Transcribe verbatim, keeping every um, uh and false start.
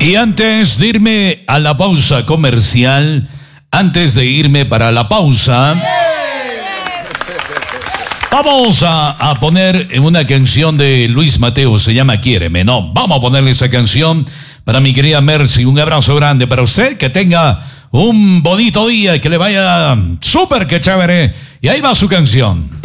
Y antes de irme a la pausa comercial, antes de irme para la pausa, vamos a, a poner una canción de Luis Mateo, se llama Quiéreme, ¿no? Vamos a ponerle esa canción para mi querida Mercy. Un abrazo grande para usted, que tenga un bonito día, que le vaya súper que chévere. Y ahí va su canción.